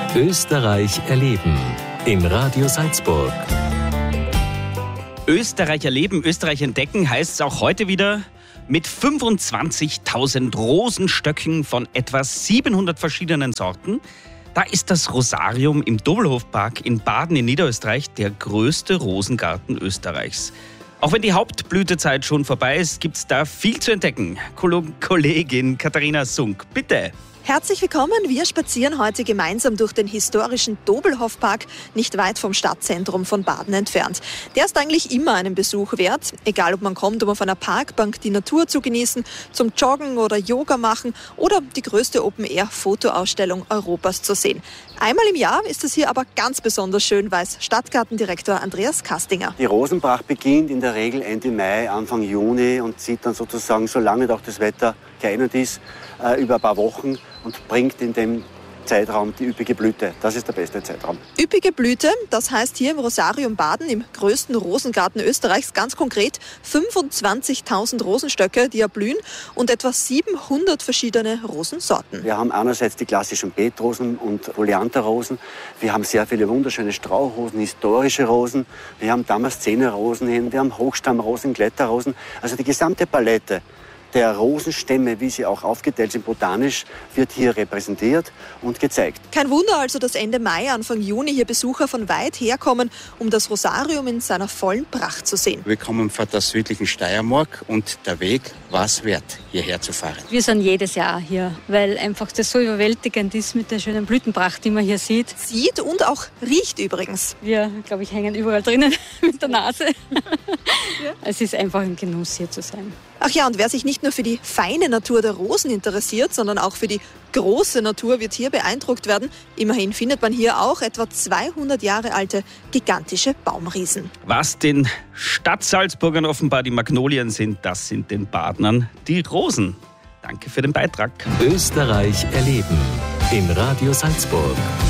Österreich erleben in Radio Salzburg. Österreich erleben, Österreich entdecken heißt es auch heute wieder mit 25.000 Rosenstöcken von etwa 700 verschiedenen Sorten. Da ist das Rosarium im Doppelhofpark in Baden in Niederösterreich der größte Rosengarten Österreichs. Auch wenn die Hauptblütezeit schon vorbei ist, gibt es da viel zu entdecken. Kollegin Katharina Sunk, bitte. Herzlich willkommen. Wir spazieren heute gemeinsam durch den historischen Doppelhofpark, nicht weit vom Stadtzentrum von Baden entfernt. Der ist eigentlich immer einen Besuch wert, egal ob man kommt, um auf einer Parkbank die Natur zu genießen, zum Joggen oder Yoga machen oder die größte Open-Air-Fotoausstellung Europas zu sehen. Einmal im Jahr ist es hier aber ganz besonders schön, weiß Stadtgartendirektor Andreas Kastinger. Die Rosenpracht beginnt in der Regel Ende Mai, Anfang Juni und zieht dann sozusagen, solange auch das Wetter geeignet ist, über ein paar Wochen und bringt in dem Zeitraum die üppige Blüte. Das ist der beste Zeitraum. Üppige Blüte, das heißt hier im Rosarium Baden, im größten Rosengarten Österreichs, ganz konkret 25.000 Rosenstöcke, die erblühen und etwa 700 verschiedene Rosensorten. Wir haben einerseits die klassischen Beetrosen und Oleanderrosen. Wir haben sehr viele wunderschöne Strauchrosen, historische Rosen. Wir haben Damaszenerrosen hin, wir haben Hochstammrosen, Kletterrosen. Also die gesamte Palette der Rosenstämme, wie sie auch aufgeteilt sind botanisch, wird hier repräsentiert und gezeigt. Kein Wunder also, dass Ende Mai, Anfang Juni hier Besucher von weit herkommen, um das Rosarium in seiner vollen Pracht zu sehen. Wir kommen von der südlichen Steiermark und der Weg war es wert, hierher zu fahren. Wir sind jedes Jahr hier, weil einfach das so überwältigend ist mit der schönen Blütenpracht, die man hier sieht. Sieht und auch riecht übrigens. Wir, glaube ich, hängen überall drinnen mit der Nase. Ja. Es ist einfach ein Genuss, hier zu sein. Ach ja, und wer sich nicht nur für die feine Natur der Rosen interessiert, sondern auch für die große Natur, wird hier beeindruckt werden. Immerhin findet man hier auch etwa 200 Jahre alte gigantische Baumriesen. Was den Stadtsalzburgern offenbar die Magnolien sind, das sind den Badnern die Rosen. Danke für den Beitrag. Österreich erleben in Radio Salzburg.